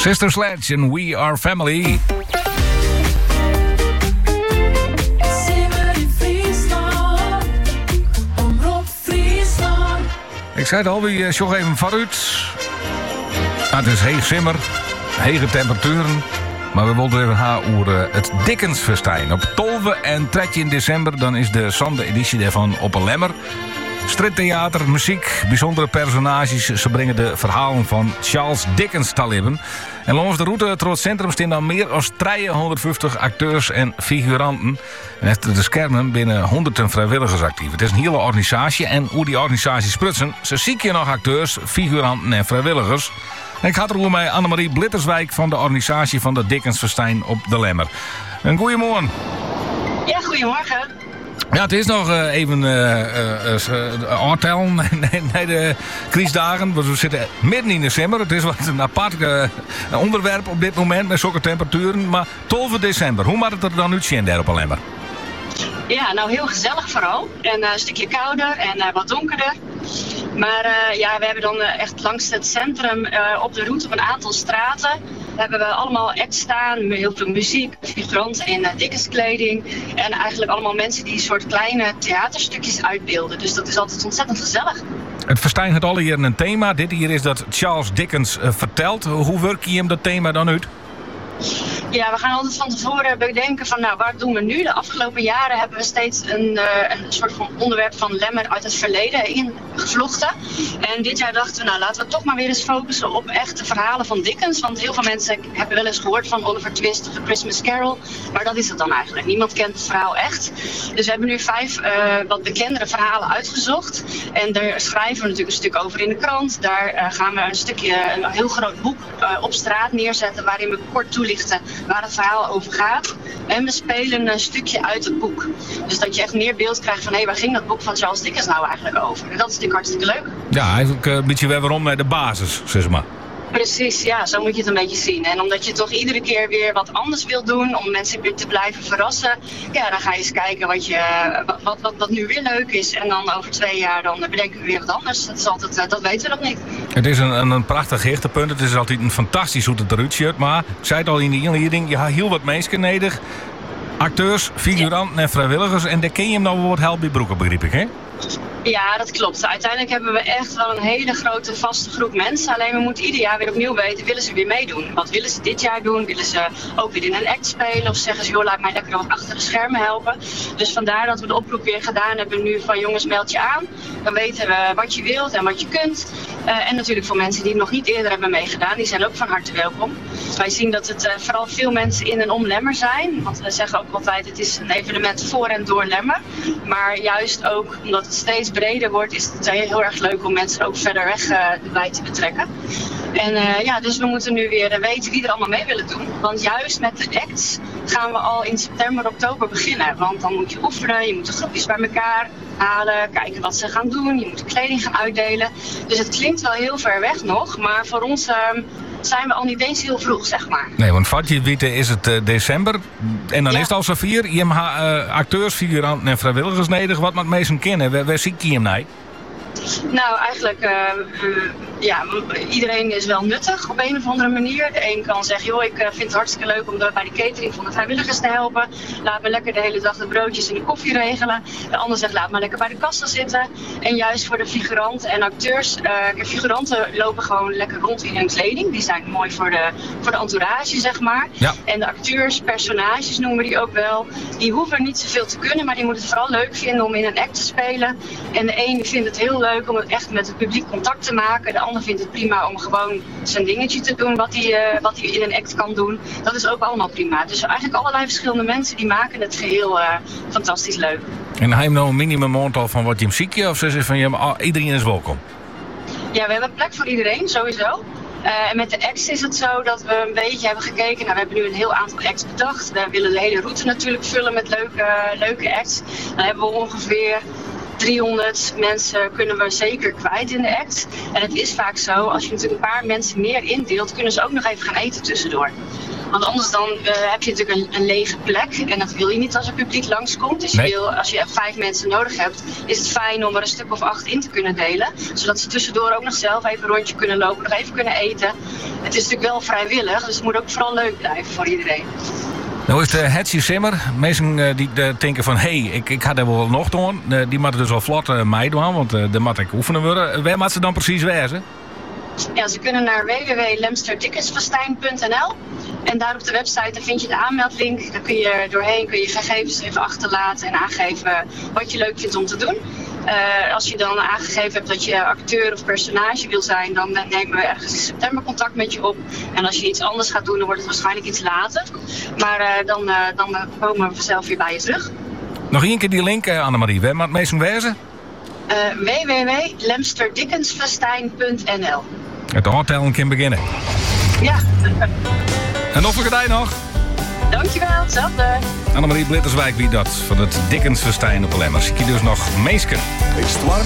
Sister Sledge en We Are Family. Ik zei het al, we zocht even vooruit. Het is heeg simmer, hege temperaturen. Maar we wilden even gaan over het Dickensfestijn. Op 12 en 13 december dan is de zande editie daarvan op een lemmer. Striptheater, muziek, bijzondere personages. Ze brengen de verhalen van Charles Dickens te leven. En langs de route door het centrum staan dan meer dan 350 acteurs en figuranten. En achter de schermen binnen honderden vrijwilligers actief. Het is een hele organisatie en hoe die organisatie sprutsen, ze zieken nog acteurs, figuranten en vrijwilligers. En ik ga erover met Annemarie Blitterswijk van de organisatie van de Dickensfestijn op de Lemmer. Een goeiemorgen. Ja, goedemorgen. Ja, het is nog even aantellen naar de criesdagen. We zitten midden in december. Het is wat een apart onderwerp op dit moment met zulke temperaturen. Maar 12 december, hoe maakt het er dan uitzien daar op Lemmer? Ja, nou heel gezellig vooral. En een stukje kouder en wat donkerder. Maar we hebben dan echt langs het centrum op de route op een aantal straten hebben we allemaal acts staan, heel veel muziek, figuranten in Dickenskleding en eigenlijk allemaal mensen die soort kleine theaterstukjes uitbeelden. Dus dat is altijd ontzettend gezellig. Het festijn had alle jaren een thema. Dit hier is dat Charles Dickens vertelt. Hoe werk je hem dat thema dan uit? Ja, we gaan altijd van tevoren bedenken van waar doen we nu? De afgelopen jaren hebben we steeds een soort van onderwerp van Lemmer uit het verleden ingevlochten. En dit jaar dachten we laten we toch maar weer eens focussen op echte verhalen van Dickens. Want heel veel mensen hebben wel eens gehoord van Oliver Twist of The Christmas Carol. Maar dat is het dan eigenlijk. Niemand kent het verhaal echt. Dus we hebben nu 5 wat bekendere verhalen uitgezocht. En daar schrijven we natuurlijk een stuk over in de krant. Daar gaan we een heel groot boek op straat neerzetten waarin we kort toelichten waar het verhaal over gaat. En we spelen een stukje uit het boek. Dus dat je echt meer beeld krijgt van waar ging dat boek van Charles Dickens nou eigenlijk over? En dat is natuurlijk hartstikke leuk. Ja, eigenlijk een beetje weerom naar de basis, zeg maar. Precies, ja, zo moet je het een beetje zien. En omdat je toch iedere keer weer wat anders wilt doen, om mensen weer te blijven verrassen, ja, dan ga je eens kijken wat nu weer leuk is. En dan over 2 jaar dan bedenken we weer wat anders. Dat is altijd, dat weten we nog niet. Het is een prachtig heertepunt. Het is altijd een fantastisch hoe het eruit ziet. Maar, ik zei het al in de inleiding, je hebt heel wat mensen nodig. Acteurs, figuranten en vrijwilligers. En daar ken je hem nou wat help bij broeken, begreep ik, hè? Ja, dat klopt. Uiteindelijk hebben we echt wel een hele grote vaste groep mensen. Alleen we moeten ieder jaar weer opnieuw weten, willen ze weer meedoen? Wat willen ze dit jaar doen? Willen ze ook weer in een act spelen? Of zeggen ze, laat mij lekker wat achter de schermen helpen. Dus vandaar dat we de oproep weer gedaan hebben nu van jongens, meld je aan. Dan weten we wat je wilt en wat je kunt. En natuurlijk voor mensen die het nog niet eerder hebben meegedaan, die zijn ook van harte welkom. Wij zien dat het vooral veel mensen in en om Lemmer zijn. Want we zeggen ook altijd, het is een evenement voor en door Lemmer. Maar juist ook omdat het steeds breder wordt, is het heel erg leuk om mensen ook verder weg erbij te betrekken. En dus we moeten nu weer weten wie er allemaal mee willen doen. Want juist met de acts gaan we al in september, oktober beginnen. Want dan moet je oefenen, je moet de groepjes bij elkaar halen, kijken wat ze gaan doen. Je moet de kleding gaan uitdelen. Dus het klinkt wel heel ver weg nog, maar voor ons zijn we al niet eens heel vroeg, zeg maar. Nee, want vat je weten is het december. En dan is het al zo 4. Je hebt acteurs, figuranten en vrijwilligers nodig. Wat maakt mensen kennen? Waar zie je hem naar? Nou, eigenlijk, iedereen is wel nuttig op een of andere manier. De een kan zeggen, ik vind het hartstikke leuk om bij de catering van de vrijwilligers te helpen. Laat me lekker de hele dag de broodjes en de koffie regelen. De ander zegt, laat me lekker bij de kassa zitten. En juist voor de figuranten en acteurs, figuranten lopen gewoon lekker rond in hun kleding. Die zijn mooi voor de entourage, zeg maar. Ja. En de acteurs, personages noemen we die ook wel. Die hoeven niet zoveel te kunnen, maar die moeten het vooral leuk vinden om in een act te spelen. En de een vindt het heel leuk om het echt met het publiek contact te maken. De ander vindt het prima om gewoon zijn dingetje te doen wat hij in een act kan doen. Dat is ook allemaal prima. Dus eigenlijk allerlei verschillende mensen die maken het geheel fantastisch leuk. En heb je nou een minimum aantal van wat je hem ziek of ze zeggen van iedereen is welkom? Ja, we hebben plek voor iedereen, sowieso. En met de acts is het zo dat we een beetje hebben gekeken. Nou, we hebben nu een heel aantal acts bedacht. We willen de hele route natuurlijk vullen met leuke acts. Dan hebben we ongeveer 300 mensen kunnen we zeker kwijt in de act. En het is vaak zo, als je natuurlijk een paar mensen meer indeelt, kunnen ze ook nog even gaan eten tussendoor. Want anders dan heb je natuurlijk een lege plek en dat wil je niet als het publiek langskomt. Dus als je 5 mensen nodig hebt, is het fijn om er een stuk of 8 in te kunnen delen. Zodat ze tussendoor ook nog zelf even een rondje kunnen lopen, nog even kunnen eten. Het is natuurlijk wel vrijwillig, dus het moet ook vooral leuk blijven voor iedereen. Nou is het Hetsie Simmer. Mensen die denken van, ik had er wel nog doen. Die moeten dus wel vlot meedoen, want daar moet ik oefenen worden. Waar moet ze dan precies wezen? Ja, ze kunnen naar www.lemsterdickensfestijn.nl en daar op de website vind je de aanmeldlink. Daar kun je doorheen, kun je gegevens even achterlaten en aangeven wat je leuk vindt om te doen. Als je dan aangegeven hebt dat je acteur of personage wil zijn, dan nemen we ergens in september contact met je op. En als je iets anders gaat doen, dan wordt het waarschijnlijk iets later. Maar dan komen we vanzelf weer bij je terug. Nog één keer die link, Annemarie. Waar moet mensen wezen? www.lemsterdickensfestijn.nl. Het hoortellen kan beginnen. Ja. En nog voor jij nog. Dankjewel, hetzelfde. Annemarie Blitterswijk wie dat van het Dickensfestijn op Lemmers. Ik zie dus nog Meesken. Histoire